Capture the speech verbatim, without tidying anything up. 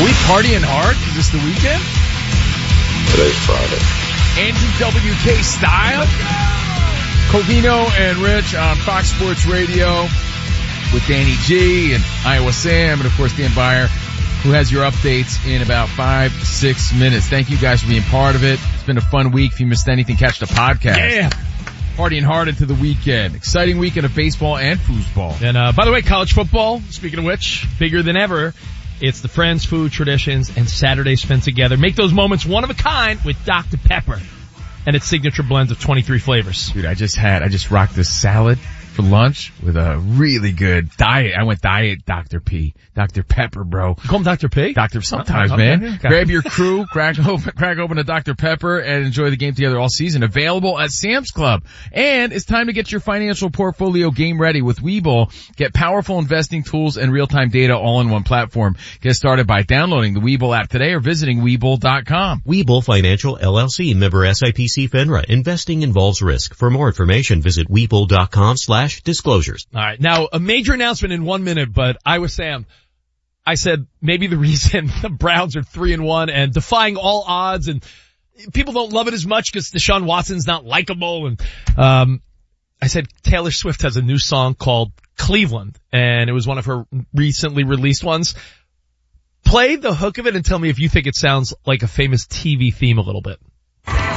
we partying hard? Is this the weekend? Today's Friday. Andrew W K style. Covino and Rich on Fox Sports Radio with Danny G and Iowa Sam and of course Dan Byer, who has your updates in about five, six minutes. Thank you guys for being part of it. It's been a fun week. If you missed anything, catch the podcast. Yeah. Partying hard into the weekend. Exciting weekend of baseball and foosball. And, uh, by the way, college football, speaking of which, bigger than ever. It's the Friends, Food, Traditions, and Saturdays spent together. Make those moments one of a kind with Doctor Pepper and its signature blends of twenty-three flavors. Dude, I just had, I just rocked this salad for lunch with a really good diet. I went diet Doctor P. Doctor Pepper, bro. You call him Doctor P? Doctor sometimes, okay, man. okay. Grab your crew, crack open, crack open a Doctor Pepper, and enjoy the game together all season. Available at Sam's Club. And it's time to get your financial portfolio game ready with Webull. Get powerful investing tools and real-time data all in one platform. Get started by downloading the Webull app today or visiting Webull dot com. Webull Financial L L C, member S I P C FINRA. Investing involves risk. For more information, visit Webull dot com slash disclosures. All right. Now, a major announcement in one minute, but I was Sam. I said maybe the reason the Browns are three and one and defying all odds, and people don't love it as much because Deshaun Watson's not likable. And um I said Taylor Swift has a new song called Cleveland, and it was one of her recently released ones. Play the hook of it and tell me if you think it sounds like a famous T V theme a little bit.